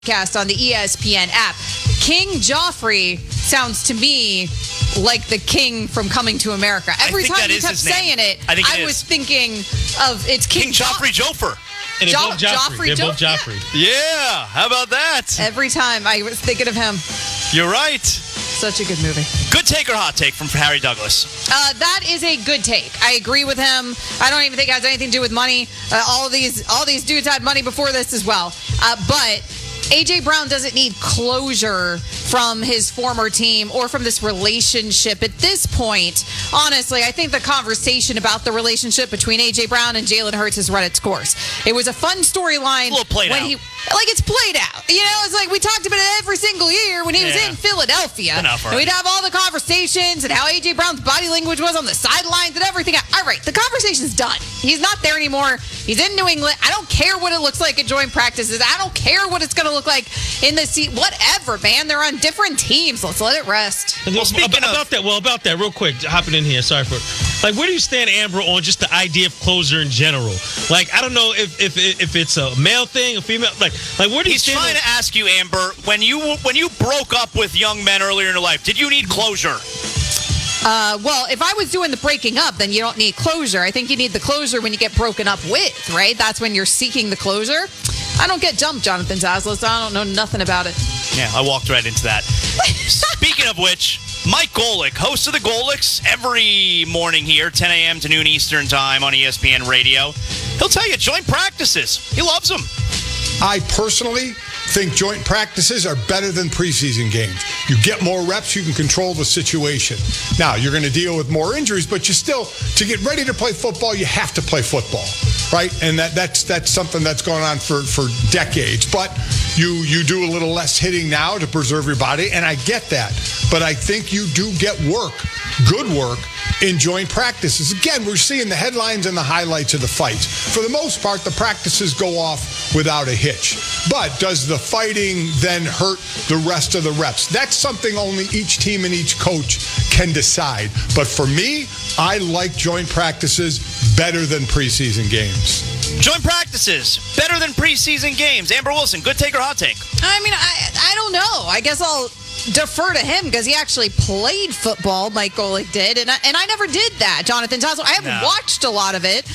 Cast on the ESPN app. King Joffrey sounds to me like the king from Coming to America. Every time you kept saying it, I was thinking of it's King Joffrey Joffer. And they're both Joffrey. They're both Joffrey. Yeah, how about that? Every time I was thinking of him. You're right. Such a good movie. Good take or hot take from Harry Douglas? That is a good take. I agree with him. I don't even think it has anything to do with money. All these dudes had money before this as well. But A.J. Brown doesn't need closure from his former team or from this relationship. At this point, honestly, I think the conversation about the relationship between A.J. Brown and Jalen Hurts has run its course. It was a fun storyline. A little played out. It's played out. You know, it's like we talked about it every single year when he was in Philadelphia. Enough, right? And we'd have all the conversations and how A.J. Brown's body language was on the sidelines and everything. All right, the conversation's done. He's not there anymore. He's in New England. I don't care what it looks like at joint practices. I don't care what it's going to look like in the seat. Whatever, man. They're on different teams. Let's let it rest. Well, about that, real quick, hopping in here. Sorry for where do you stand, Amber, on just the idea of closure in general? I don't know if it's a male thing, a female. Where do you stand? He's trying to ask you, Amber, when you broke up with young men earlier in your life, did you need closure? Well, if I was doing the breaking up, then you don't need closure. I think you need the closure when you get broken up with, right? That's when you're seeking the closure. I don't get jumped, Jonathan Zaslow, so I don't know nothing about it. Yeah, I walked right into that. Speaking of which, Mike Golic, host of the Golics, every morning here, 10 a.m. to noon Eastern time on ESPN Radio. He'll tell you joint practices. He loves them. I personally think joint practices are better than preseason games. You get more reps, you can control the situation. Now, you're going to deal with more injuries, but you still, to get ready to play football, you have to play football, right? And that's something that's going on for decades. But you do a little less hitting now to preserve your body, and I get that. But I think you do get work, good work, in joint practices. Again, we're seeing the headlines and the highlights of the fights. For the most part, the practices go off without a hitch. But does the fighting then hurt the rest of the reps? That's something only each team and each coach can decide. But for me, I like joint practices better than preseason games. Joint practices, better than preseason games. Amber Wilson, good take or hot take? I mean, I don't know. I guess I'll defer to him because he actually played football, Mike Golic did, and I never did that, Jonathan Toslow. I haven't watched a lot of it,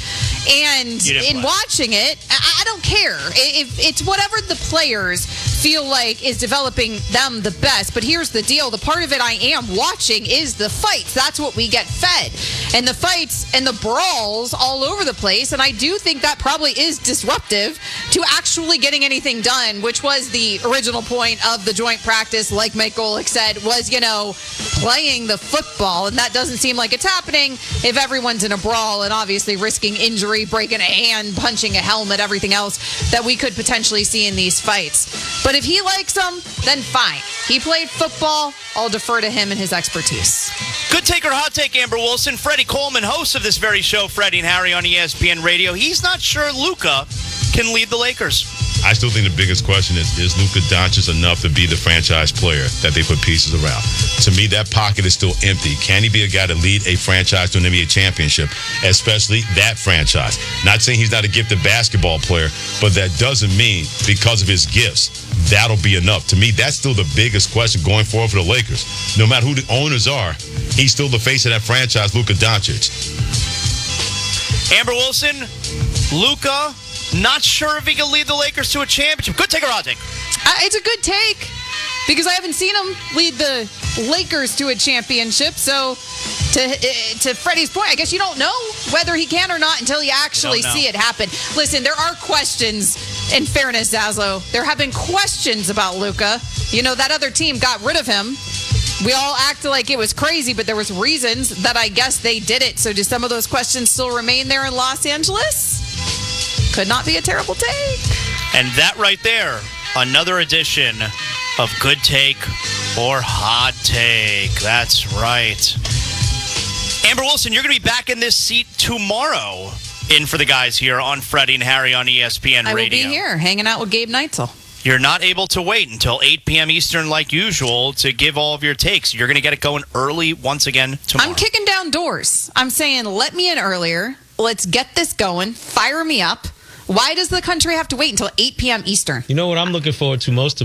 and in watching it, I don't care. If it's whatever the players feel like is developing them the best. But here's the deal. The part of it I am watching is the fights. That's what we get fed. And the fights and the brawls all over the place. And I do think that probably is disruptive to actually getting anything done, which was the original point of the joint practice, like Mike Golic said, was, playing the football. And that doesn't seem like it's happening if everyone's in a brawl and obviously risking injury, breaking a hand, punching a helmet, everything else that we could potentially see in these fights. But if he likes them, then fine. He played football. I'll defer to him and his expertise. Good take or hot take, Amber Wilson. Freddie Coleman, host of this very show, Freddie and Harry on ESPN Radio. He's not sure Luka can lead the Lakers. I still think the biggest question is Luka Doncic enough to be the franchise player that they put pieces around? To me, that pocket is still empty. Can he be a guy to lead a franchise to an NBA championship, especially that franchise? Not saying he's not a gifted basketball player, but that doesn't mean because of his gifts, that'll be enough. To me, that's still the biggest question going forward for the Lakers. No matter who the owners are, he's still the face of that franchise, Luka Doncic. Amber Wilson, Luka, not sure if he can lead the Lakers to a championship. Good take or hot take? It's a good take because I haven't seen him lead the Lakers to a championship. So to Freddie's point, I guess you don't know whether he can or not until you actually see it happen. Listen, there are questions. In fairness, Zaslow, there have been questions about Luka. That other team got rid of him. We all acted like it was crazy, but there was reasons that I guess they did it. So do some of those questions still remain there in Los Angeles? Could not be a terrible take. And that right there, another edition of Good Take or Hot Take. That's right. Amber Wilson, you're going to be back in this seat tomorrow. In for the guys here on Freddie and Harry on ESPN Radio. I will be here hanging out with Gabe Neitzel. You're not able to wait until 8 p.m. Eastern like usual to give all of your takes. You're going to get it going early once again tomorrow. I'm kicking down doors. I'm saying let me in earlier. Let's get this going. Fire me up. Why does the country have to wait until 8 p.m. Eastern? You know what I'm looking forward to most